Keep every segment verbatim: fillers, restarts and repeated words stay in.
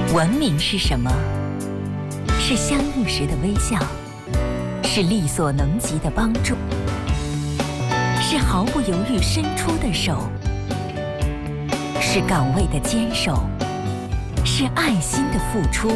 文明是什么？是相遇时的微笑，是力所能及的帮助，是毫不犹豫伸出的手，是岗位的坚守，是爱心的付出，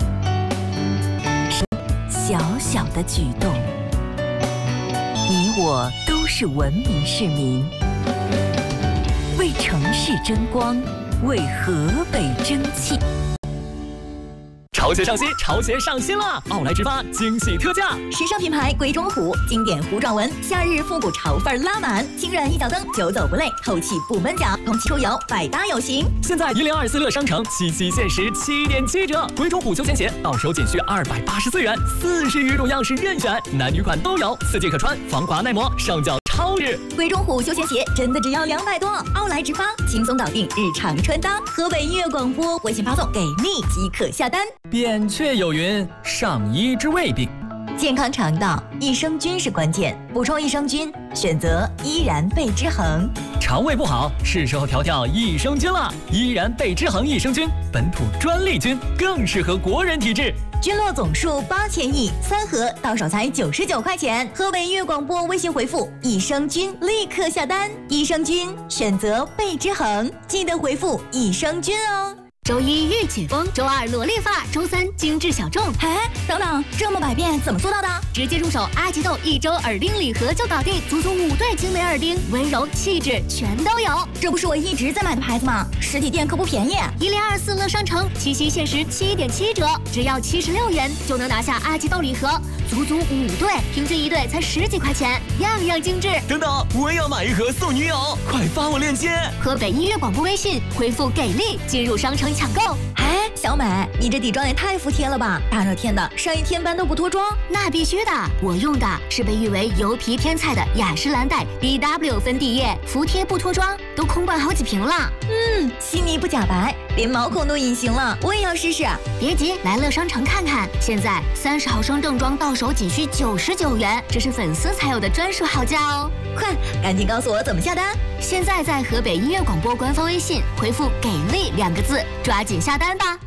是小小的举动。你我都是文明市民，为城市争光，为河北争气。 潮鞋上新，潮鞋上新了！奥莱直发惊喜特价， 时尚品牌鬼冢虎，经典糊状纹，夏日复古潮范拉满，轻软一脚蹬，久走不累，透气不闷脚，同期出游百搭有型。 现在一零二四乐商城七夕限时七点七折，鬼冢虎休闲鞋到手仅需二百八十四元，四十余种样式任选，男女款都有，四季可穿，防滑耐磨，上脚超日。 鬼冢虎休闲鞋真的只要两百多，奥莱直发轻松搞定日常穿搭。河北音乐广播微信发送给力即可下单。 扁鹊有云：上医之未病。 健康肠道，益生菌是关键，补充益生菌，选择依然贝之恒。 肠胃不好，是时候调调益生菌了。依然贝之恒益生菌，本土专利菌，更适合国人体质。 菌落总数八千亿，三盒到手才九十九块钱。河北音乐广播微信回复益生菌，立刻下单。益生菌选择贝之恒，记得回复益生菌哦。 周一御姐风，周二萝莉发，周三精致小众。 哎，等等，这么百变怎么做到的？ 直接入手阿吉豆一周耳钉礼盒就搞定，足足五对精美耳钉，温柔气质全都有。 这不是我一直在买的牌子吗？实体店可不便宜。 一零二四乐商城七夕限时七点七折，只要七十六元就能拿下阿吉豆礼盒，足足五对，平均一对才十几块钱，样样精致。 等等，我也要买一盒送女友，快发我链接。 河北音乐广播微信回复给力进入商城抢购。 哎，小美，你这底妆也太服帖了吧！大热天的，上一天班都不脱妆？ 那必须的，我用的是被誉为油皮天菜的雅诗兰黛 B W 粉底液，服帖不脱妆，都空罐好几瓶了。 嗯，细腻不假白，连毛孔都隐形了，我也要试试。 别急，来乐商城看看，现在三十毫升正装到手仅需九十九元，这是粉丝才有的专属好价哦！ 快，赶紧告诉我怎么下单。 现在在河北音乐广播官方微信回复“给力”两个字，抓紧下单吧。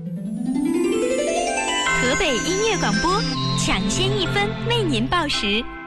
河北音乐广播抢先一分为您报时。